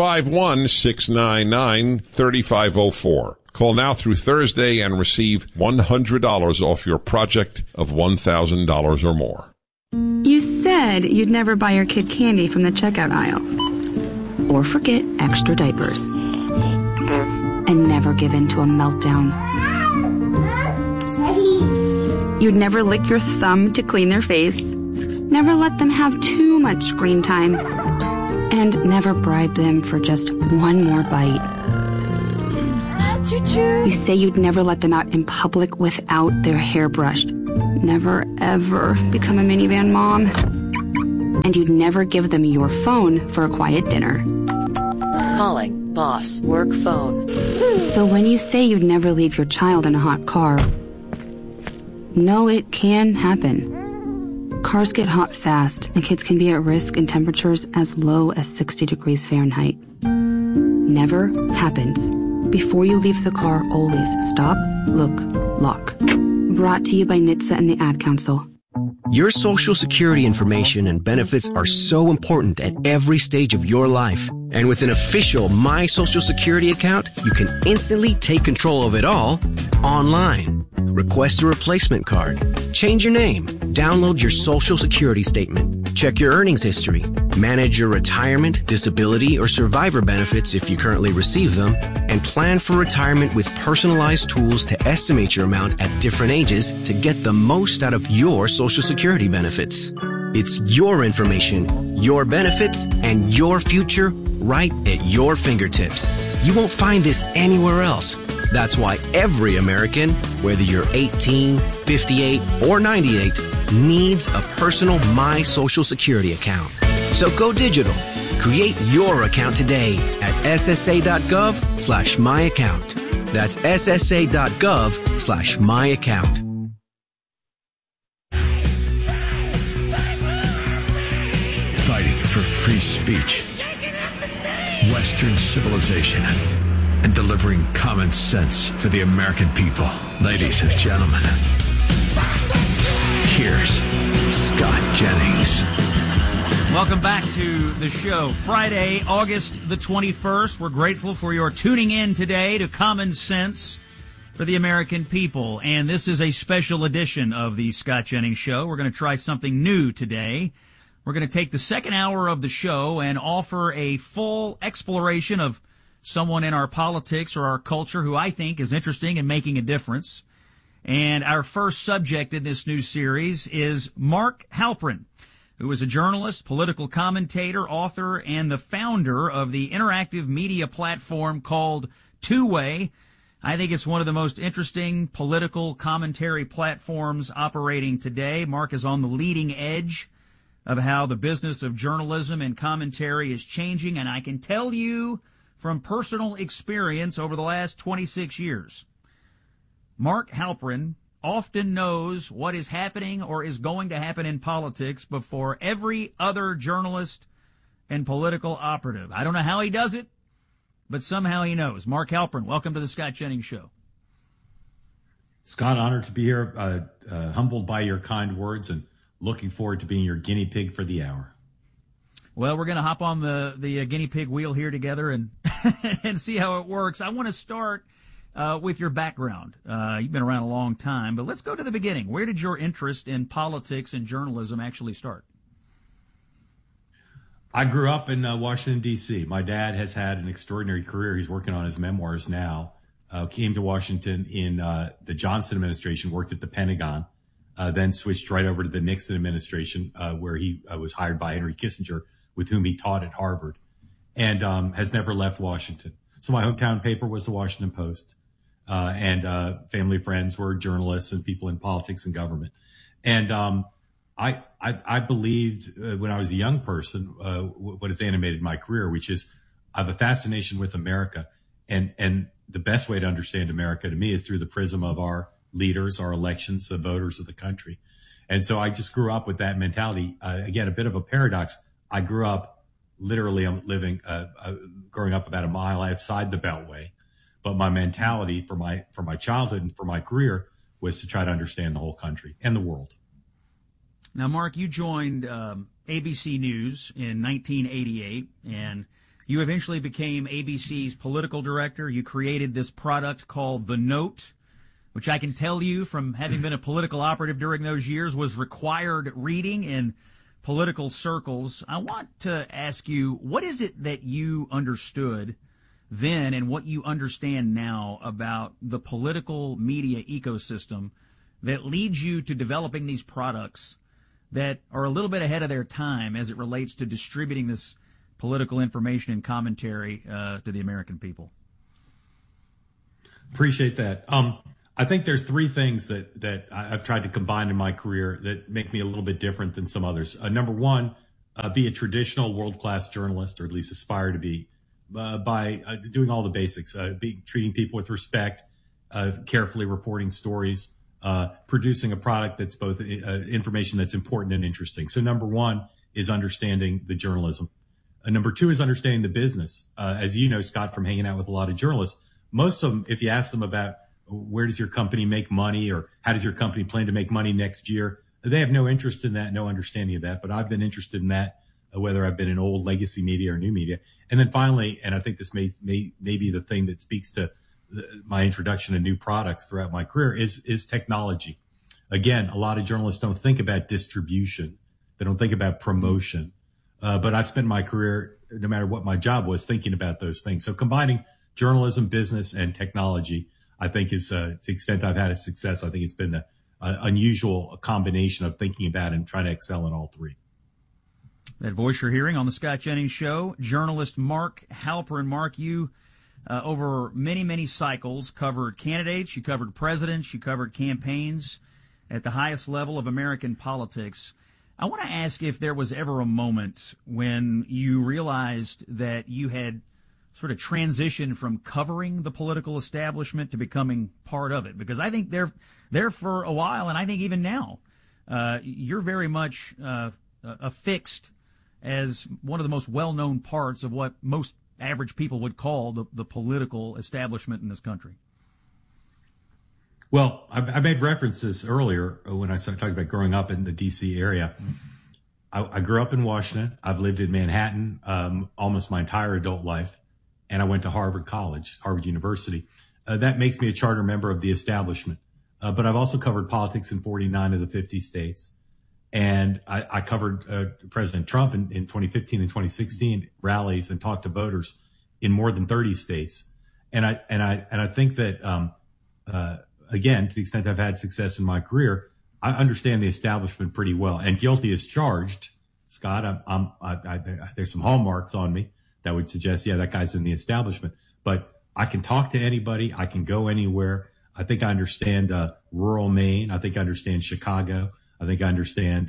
651-699-3504. Call now through Thursday and receive $100 off your project of $1,000 or more. You said you'd never buy your kid candy from the checkout aisle. Or forget extra diapers. And never give in to a meltdown. You'd never lick your thumb to clean their face. Never let them have too much screen time. And never bribe them for just one more bite. You say you'd never let them out in public without their hair brushed. Never, ever become a minivan mom. And you'd never give them your phone for a quiet dinner. Calling boss work phone. So when you say you'd never leave your child in a hot car, no, it can happen. Cars get hot fast, and kids can be at risk in temperatures as low as 60 degrees Fahrenheit. Never happens. Before you leave the car, always stop, look, lock. Brought to you by NHTSA and the Ad Council. Your Social Security information and benefits are so important at every stage of your life. And with an official My Social Security account, you can instantly take control of it all online. Request a replacement card. Change your name. Download your Social Security statement. Check your earnings history. Manage your retirement, disability, or survivor benefits if you currently receive them. And plan for retirement with personalized tools to estimate your amount at different ages to get the most out of your Social Security benefits. It's your information, your benefits, and your future right at your fingertips. You won't find this anywhere else. That's why every American, whether you're 18, 58, or 98, needs a personal My Social Security account. So go digital. Create your account today at ssa.gov/myaccount. That's ssa.gov/myaccount. Fighting for free speech, Western civilization, and delivering common sense for the American people. Ladies and gentlemen, here's Scott Jennings. Welcome back to the show. Friday, August the 21st. We're grateful for your tuning in today to Common Sense for the American people. And this is a special edition of the Scott Jennings Show. We're going to try something new today. We're going to take the second hour of the show and offer a full exploration of someone in our politics or our culture who I think is interesting and making a difference. And our first subject in this new series is Mark Halperin, who is a journalist, political commentator, author, and the founder of the interactive media platform called Two Way. I think it's one of the most interesting political commentary platforms operating today. Mark is on the leading edge of how the business of journalism and commentary is changing, and I can tell you from personal experience over the last 26 years, Mark Halperin often knows what is happening or is going to happen in politics before every other journalist and political operative. I don't know how he does it, but somehow he knows. Mark Halperin, welcome to the Scott Jennings Show. Scott, honored to be here, humbled by your kind words, and looking forward to being your guinea pig for the hour. Well, we're going to hop on the guinea pig wheel here together and and see how it works. I want to start with your background. You've been around a long time, but let's go to the beginning. Where did your interest in politics and journalism actually start? I grew up in Washington, D.C. My dad has had an extraordinary career. He's working on his memoirs now. Came to Washington in the Johnson administration, worked at the Pentagon, then switched right over to the Nixon administration, where he was hired by Henry Kissinger, with whom he taught at Harvard, and has never left Washington. So my hometown paper was the Washington Post, and family friends were journalists and people in politics and government. And I believed when I was a young person what has animated my career, which is I have a fascination with America, and the best way to understand America to me is through the prism of our leaders, our elections, the voters of the country. And so I just grew up with that mentality. Again, a bit of a paradox. I grew up literally growing up about a mile outside the Beltway, but my mentality for my childhood and for my career was to try to understand the whole country and the world. Now, Mark, you joined ABC News in 1988, and you eventually became ABC's political director. You created this product called The Note, which I can tell you from having been a political operative during those years was required reading in political circles. I want to ask you, what is it that you understood then and what you understand now about the political media ecosystem that leads you to developing these products that are a little bit ahead of their time as it relates to distributing this political information and commentary to the American people? Appreciate that. I think there's three things that I've tried to combine in my career that make me a little bit different than some others. Number one, be a traditional world-class journalist, or at least aspire to be, by doing all the basics, treating people with respect, carefully reporting stories, producing a product that's both information that's important and interesting. So number one is understanding the journalism. Number two is understanding the business. As you know, Scott, from hanging out with a lot of journalists, most of them, if you ask them about where does your company make money or how does your company plan to make money next year, they have no interest in that, no understanding of that. But I've been interested in that, whether I've been in old legacy media or new media. And then finally, and I think this may be the thing that speaks to my introduction to new products throughout my career, is technology. Again, a lot of journalists don't think about distribution. They don't think about promotion. But I've spent my career, no matter what my job was, thinking about those things. So combining journalism, business, and technology, I think is, to the extent I've had a success, I think it's been an unusual combination of thinking about and trying to excel in all three. That voice you're hearing on the Scott Jennings Show, journalist Mark Halperin. Mark, you, over many, many cycles, covered candidates, you covered presidents, you covered campaigns at the highest level of American politics. I want to ask if there was ever a moment when you realized that you had sort of transitioned from covering the political establishment to becoming part of it, because I think they're there for a while, and I think even now you're very much affixed as one of the most well-known parts of what most average people would call the political establishment in this country. Well, I made references earlier when I talked about growing up in the D.C. area. I grew up in Washington. I've lived in Manhattan almost my entire adult life. And I went to Harvard College, Harvard University. That makes me a charter member of the establishment. But I've also covered politics in 49 of the 50 states. And I covered President Trump in 2015 and 2016 rallies and talked to voters in more than 30 states. And I think that, again, to the extent I've had success in my career, I understand the establishment pretty well. And guilty as charged, Scott, there's some hallmarks on me that would suggest, yeah, that guy's in the establishment. But I can talk to anybody. I can go anywhere. I think I understand rural Maine. I think I understand Chicago. I think I understand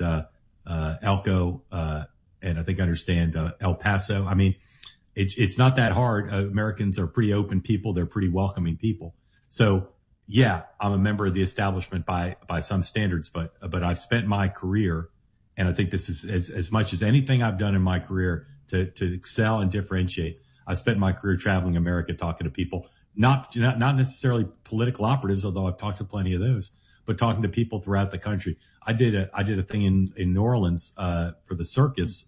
Elko, and I think I understand El Paso. I mean, it's not that hard. Americans are pretty open people. They're pretty welcoming people. So, yeah, I'm a member of the establishment by some standards, but I've spent my career, and I think this is as much as anything I've done in my career to excel and differentiate. I spent my career traveling America, talking to people, not necessarily political operatives, although I've talked to plenty of those, but talking to people throughout the country. I did a thing in New Orleans for the circus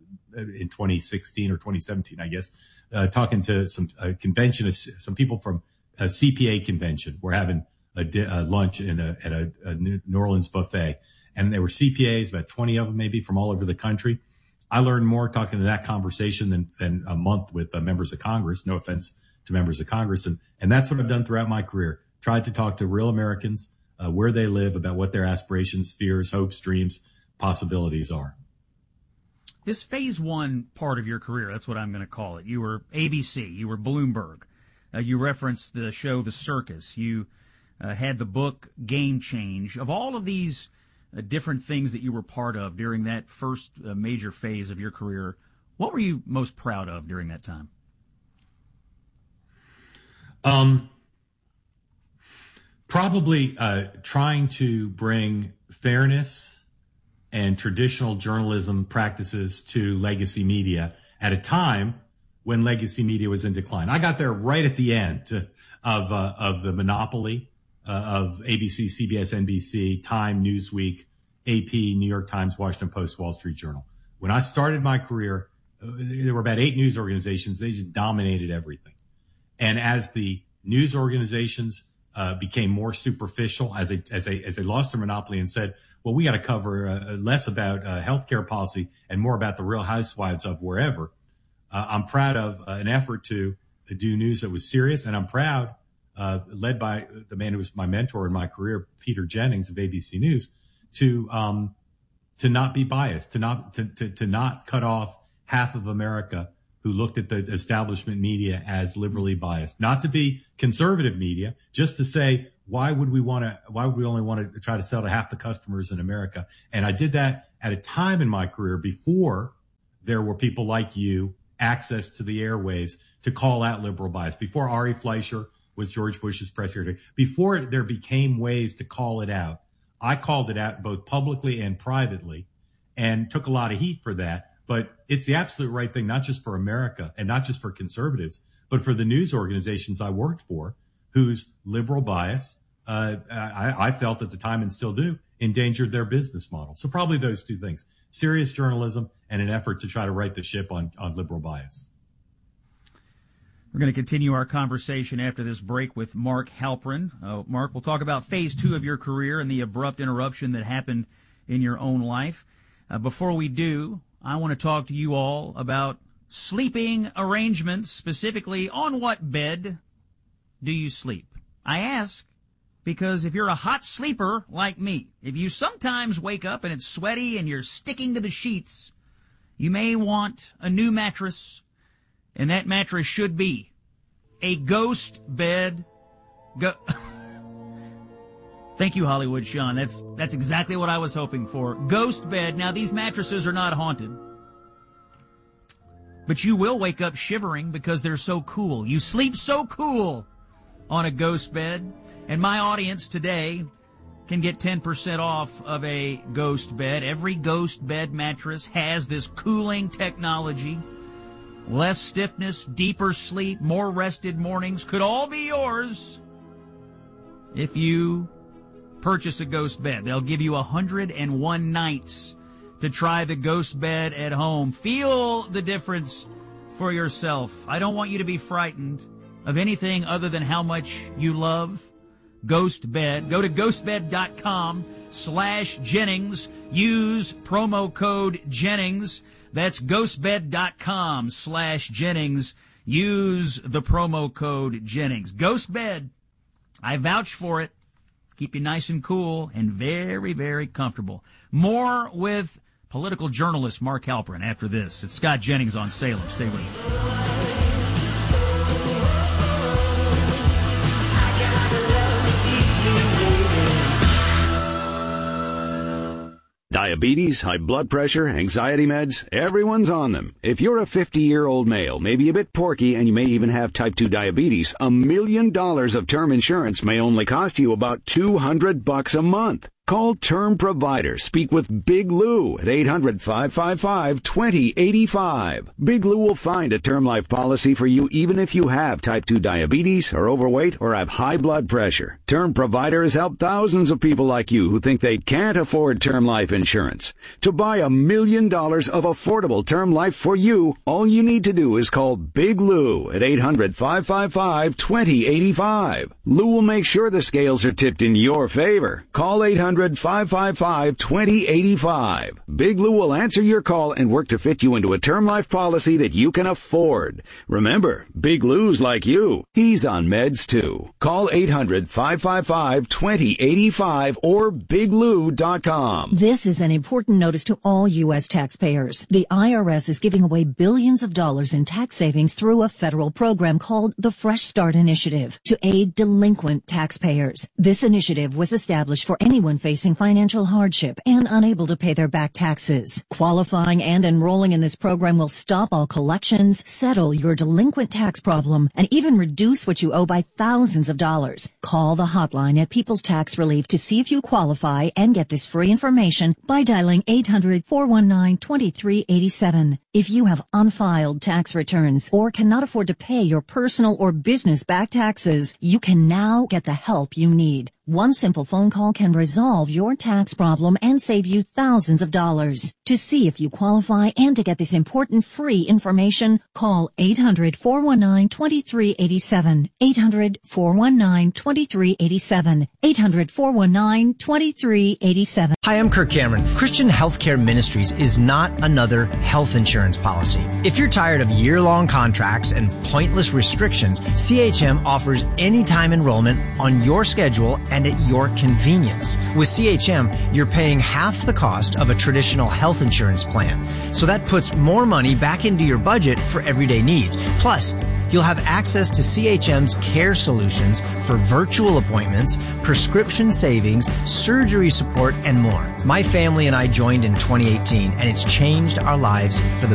in 2016 or 2017, I guess, talking to some conventionists, some people from a CPA convention. We're having a lunch at a New Orleans buffet, and there were CPAs, about 20 of them maybe, from all over the country. I learned more talking to that conversation than a month with members of Congress. No offense to members of Congress. And that's what I've done throughout my career. Tried to talk to real Americans, where they live, about what their aspirations, fears, hopes, dreams, possibilities are. This phase one part of your career, that's what I'm going to call it. You were ABC, you were Bloomberg. You referenced the show The Circus. You had the book Game Change. Of all of these different things that you were part of during that first major phase of your career, what were you most proud of during that time? Probably trying to bring fairness and traditional journalism practices to legacy media at a time when legacy media was in decline. I got there right at the end of the monopoly of ABC, CBS, NBC, Time, Newsweek, AP, New York Times, Washington Post, Wall Street Journal. When I started my career, there were about 8 news organizations. They just dominated everything. And as the news organizations became more superficial, as they lost their monopoly and said, well, we got to cover less about healthcare policy and more about the Real Housewives of wherever. I'm proud of an effort to do news that was serious, and I'm proud, led by the man who was my mentor in my career, Peter Jennings of ABC News, to not be biased, to not cut off half of America who looked at the establishment media as liberally biased, not to be conservative media, just to say, why would we only want to try to sell to half the customers in America? And I did that at a time in my career before there were people like you, access to the airwaves to call out liberal bias, before Ari Fleischer was George Bush's press secretary, before there became ways to call it out. I called it out both publicly and privately and took a lot of heat for that. But it's the absolute right thing, not just for America and not just for conservatives, but for the news organizations I worked for, whose liberal bias, I felt at the time and still do, endangered their business model. So probably those two things, serious journalism and an effort to try to right the ship on liberal bias. We're going to continue our conversation after this break with Mark Halperin. Mark, we'll talk about phase 2 of your career and the abrupt interruption that happened in your own life. Before we do, I want to talk to you all about sleeping arrangements, specifically on what bed do you sleep? I ask because if you're a hot sleeper like me, if you sometimes wake up and it's sweaty and you're sticking to the sheets, you may want a new mattress, and that mattress should be a ghost bed. Thank you, Hollywood Sean. That's exactly what I was hoping for. Ghost bed. Now, these mattresses are not haunted, but you will wake up shivering because they're so cool. You sleep so cool on a ghost bed. And my audience today can get 10% off of a ghost bed. Every ghost bed mattress has this cooling technology. Less stiffness, deeper sleep, more rested mornings could all be yours if you purchase a ghost bed. They'll give you 101 nights to try the ghost bed at home. Feel the difference for yourself. I don't want you to be frightened of anything other than how much you love Ghost Bed. Go to ghostbed.com/Jennings. Use promo code Jennings. That's ghostbed.com/Jennings. Use the promo code Jennings. Ghost Bed. I vouch for it. Keep you nice and cool and very, very comfortable. More with political journalist Mark Halperin after this. It's Scott Jennings on Salem. Stay with us. Diabetes, high blood pressure, anxiety meds, everyone's on them. If you're a 50-year-old male, maybe a bit porky, and you may even have type 2 diabetes, $1 million of term insurance may only cost you about $200 a month. Call Term Provider. Speak with Big Lou at 800-555-2085. Big Lou will find a term life policy for you even if you have type 2 diabetes, are overweight, or have high blood pressure. Term Provider has helped thousands of people like you who think they can't afford term life insurance. To buy $1 million of affordable term life for you, all you need to do is call Big Lou at 800-555-2085. Lou will make sure the scales are tipped in your favor. Call 800-555-2085. Big Lou will answer your call and work to fit you into a term life policy that you can afford. Remember, Big Lou's like you. He's on meds too. Call 800-555-2085 or biglou.com. This is an important notice to all U.S. taxpayers. The IRS is giving away billions of dollars in tax savings through a federal program called the Fresh Start Initiative to aid delinquent taxpayers. This initiative was established for anyone facing financial hardship and unable to pay their back taxes. Qualifying and enrolling in this program will stop all collections, settle your delinquent tax problem, and even reduce what you owe by thousands of dollars. Call the hotline at People's Tax Relief to see if you qualify and get this free information by dialing 800-419-2387. If you have unfiled tax returns or cannot afford to pay your personal or business back taxes, you can now get the help you need. One simple phone call can resolve your tax problem and save you thousands of dollars. To see if you qualify and to get this important free information, call 800-419-2387. 800-419-2387. 800-419-2387. Hi, I'm Kirk Cameron. Christian Healthcare Ministries is not another health insurance policy. If you're tired of year-long contracts and pointless restrictions, CHM offers anytime enrollment on your schedule and at your convenience. With CHM, you're paying half the cost of a traditional health insurance plan. So that puts more money back into your budget for everyday needs. Plus, you'll have access to CHM's care solutions for virtual appointments, prescription savings, surgery support, and more. My family and I joined in 2018, and it's changed our lives for the